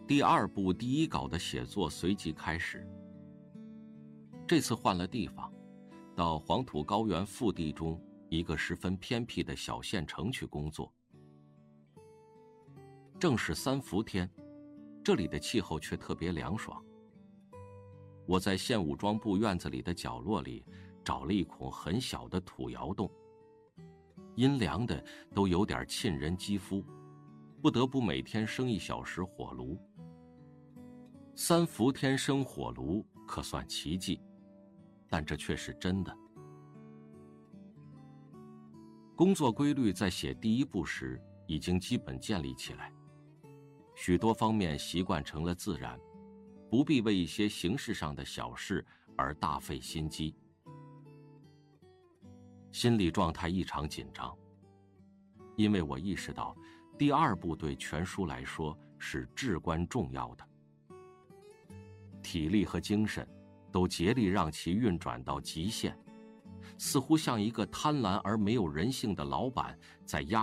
第二部第一稿的写作随即开始。这次换了地方，到黄土高原腹地中一个十分偏僻的小县城去工作。正是三伏天，这里的气候却特别凉爽。我在县武装部院子里的角落里找了一孔很小的土窑洞，阴凉的都有点沁人肌肤，不得不每天生1小时火炉。三伏天生火炉可算奇迹，但这却是真的。工作规律在写第一部时已经基本建立起来，许多方面习惯成了自然，不必为一些形式上的小事而大费心机。心理状态异常紧张，因为我意识到第二部对全书来说是至关重要的，体力和精神都竭力让其运转到极限，似乎像一个贪婪而没有人性的老板在压